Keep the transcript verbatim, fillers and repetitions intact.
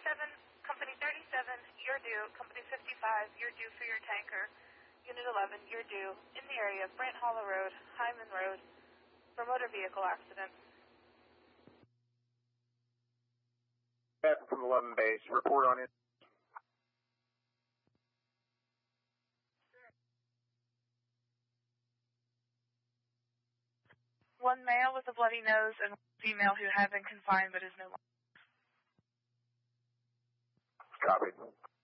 thirty-seven, Company thirty-seven, you're due. Company fifty-five, you're due for your tanker. Unit eleven, you're due. In the area of Brent Hollow Road, Hyman Road, for motor vehicle accident. From eleven base, report on it. One male with a bloody nose and one female who had been confined but is no longer. Copy.